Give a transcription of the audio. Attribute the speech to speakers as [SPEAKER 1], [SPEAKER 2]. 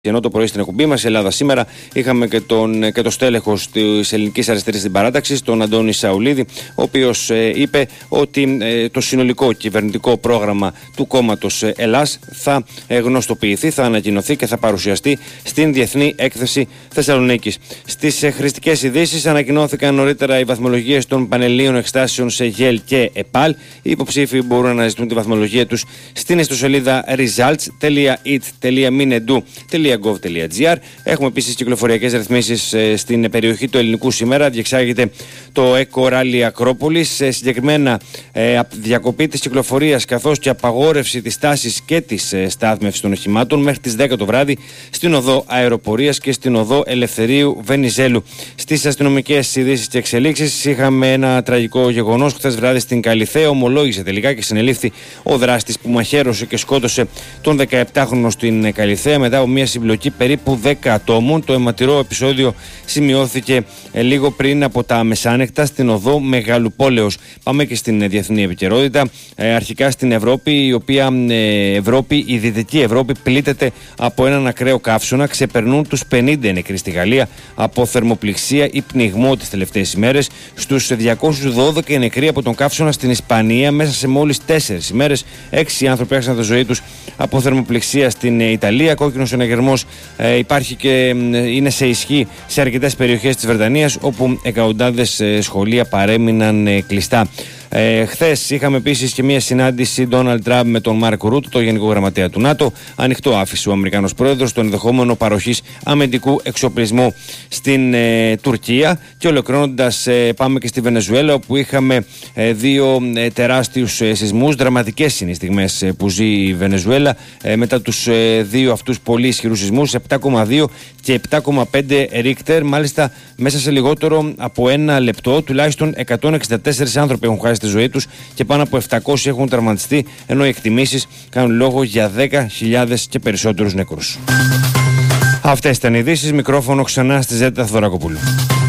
[SPEAKER 1] Ενώ το πρωί στην εκπομπή μας, Ελλάδα σήμερα, είχαμε και το στέλεχος της Ελληνικής Αριστερής στην παράταξη, τον Αντώνη Σαουλίδη, ο οποίος είπε ότι το συνολικό κυβερνητικό πρόγραμμα του κόμματος Ελλάς θα γνωστοποιηθεί, θα ανακοινωθεί και θα παρουσιαστεί στην Διεθνή Έκθεση Θεσσαλονίκης. Στις χρηστικές ειδήσεις ανακοινώθηκαν νωρίτερα οι βαθμολογίες των πανελλήνιων εξετάσεων σε ΓΕΛ και ΕΠΑΛ. Οι υποψήφοι μπορούν να αναζητούν τη βαθμολογία τους στην ιστοσελίδα results.it.minedu.gov.gr. Έχουμε επίσης κυκλοφοριακές ρυθμίσεις στην περιοχή του Ελληνικού σήμερα. Διεξάγεται το Eco Rally Ακρόπολης. Συγκεκριμένα διακοπή της κυκλοφορίας καθώς και απαγόρευση της τάσης και της στάθμευσης των οχημάτων μέχρι τις 10 το βράδυ στην οδό Αεροπορίας και στην οδό Ελευθερίου Βενιζέλου. Στις αστυνομικές ειδήσεις και εξελίξεις είχαμε ένα τραγικό γεγονός. Χθες βράδυ στην Καλιθέα ομολόγησε τελικά και συνελήφθη ο δράστης που μαχαίρωσε και σκότωσε τον 17χρονο στην Καλιθέα μετά από μια συμπλοκή περίπου 10 ατόμων. Το αιματηρό επεισόδιο σημειώθηκε λίγο πριν από τα μεσάνυχτα στην οδό Μεγαλουπόλεως. Πάμε και στην διεθνή επικαιρότητα. Αρχικά στην Ευρώπη, η Δυτική Ευρώπη πλήττεται από έναν ακραίο καύσωνα. Ξεπερνούν τους 50 νεκροί στη Γαλλία από θερμοπληξία ή πνιγμό τις τελευταίες ημέρες. Στους 212 νεκροί από τον καύσωνα στην Ισπανία μέσα σε μόλις 4 ημέρες. 6 άνθρωποι έχασαν τη ζωή τους από θερμοπληξία στην Ιταλία. Κόκκινος εναγερμός υπάρχει και είναι σε ισχύ σε αρκετές περιοχές της Βρετανίας, όπου εκατοντάδες σχολεία παρέμειναν κλειστά. Χθες είχαμε επίσης και μια συνάντηση Donald Trump με τον Μάρκ Ρούτ, το Γενικό Γραμματέα του ΝΑΤΟ. Ανοιχτό άφησε ο Αμερικανός Πρόεδρος το ενδεχόμενο παροχής αμυντικού εξοπλισμού στην Τουρκία. Και ολοκληρώνοντας, πάμε και στη Βενεζουέλα, όπου είχαμε δύο τεράστιους σεισμούς. Δραματικές είναι οι στιγμές που ζει η Βενεζουέλα μετά τους δύο αυτούς πολύ ισχυρούς σεισμούς, 7,2 και 7,5 Ρίχτερ. Μάλιστα, μέσα σε λιγότερο από ένα λεπτό, τουλάχιστον 164 άνθρωποι έχουν χάσει τη ζωή τους και πάνω από 700 έχουν τραυματιστεί, ενώ οι εκτιμήσεις κάνουν λόγο για 10.000 και περισσότερους νεκρούς. Αυτές ήταν οι ειδήσεις. Μικρόφωνο ξανά στη Ζέτα Θοδωρακοπούλου.